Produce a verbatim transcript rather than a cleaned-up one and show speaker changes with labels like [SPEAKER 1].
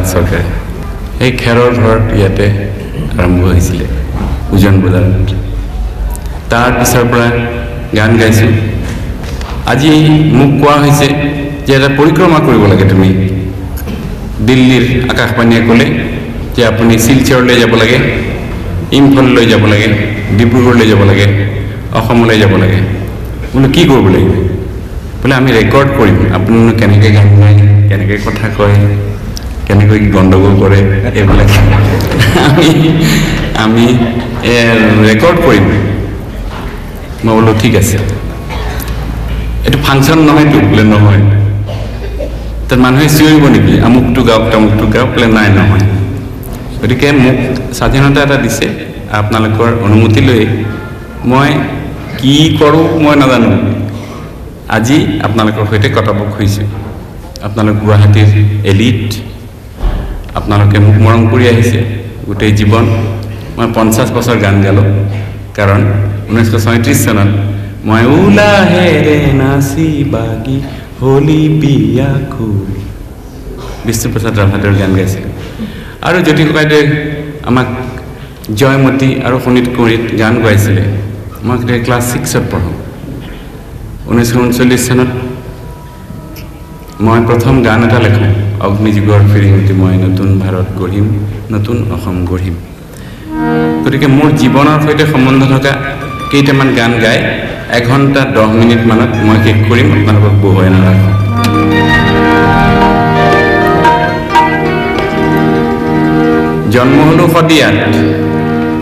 [SPEAKER 1] ভাৰত চৰকাৰে এই খেৰৰ ঘৰত ইয়াতে আৰম্ভ হৈছিলে উজন বজাৰত তাৰ পিছৰ পৰা গান গাইছোঁ আজি মোক কোৱা হৈছে যে এটা পৰিক্ৰমা কৰিব লাগে তুমি দিল্লীৰ আকাশবাণীয়ে ক'লে যে আপুনি শিলচৰলৈ যাব লাগে ইম্ফললৈ যাব লাগে ডিব্ৰুগড়লৈ যাব লাগে অসমলৈ যাব লাগে বোলো কি কৰিব লাগিব বোলে আমি ৰেকৰ্ড কৰিম আপুনিনো কেনেকৈ গান গায় কেনেকৈ কথা কয় কেনেকৈ গণ্ডগোল কৰে এইবিলাক আমি আমি ৰেকৰ্ড কৰিম মই বোলো ঠিক আছে এইটো ফাংচন নহয়তো বোলে নহয় তাত মানুহে চিঞৰিব নেকি আমুকটো গাওক তামুকটো গাওক বোলে নাই নহয় গতিকে মোক স্বাধীনতা এটা দিছে আপোনালোকৰ অনুমতি লৈ মই কি কৰোঁ মই নাজানো আজি আপোনালোকৰ সৈতে কটাব খুজিছোঁ আপোনালোক গুৱাহাটীৰ এলিট আপোনালোকে মোক মৰম কৰি আহিছে গোটেই জীৱন মই পঞ্চাছ বছৰ গান গালোঁ কাৰণ ঊনৈছশ ছয়ত্ৰিছ চনত মই উলাহেৰে নাচি বাগি হোলী বিয়া খুল বিষ্ণুপ্ৰসাদ ৰাভাদেৱৰ গান গাইছিলোঁ আৰু জ্যোতি ককাইদেৱে আমাক জয়মতী আৰু শোণিতকুঁৱৰীত গান গাইছিলে মই তেতিয়া ক্লাছ ছিক্সত পঢ়োঁ ঊনৈছশ ঊনচল্লিছ চনত মই প্ৰথম গান এটা লেখোঁ অগ্নিযুগৰ ফিৰিঙতি মই নতুন ভাৰত গঢ়িম নতুন অসম গঢ়িম গতিকে মোৰ জীৱনৰ সৈতে সম্বন্ধ থকা কেইটামান গান গাই এঘণ্টা দহ মিনিটমানত মই শেষ কৰিম আপোনালোকক বহুৱাই নাৰাখোঁ জন্ম হ'লো শদিয়াত